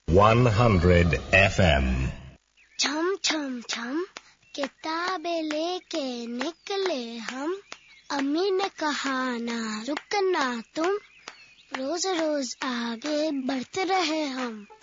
100 FM। छम छम छम किताबें लेके निकले हम, अम्मी ने कहा ना रुकना तुम, रोज रोज आगे बढ़ते रहे हम।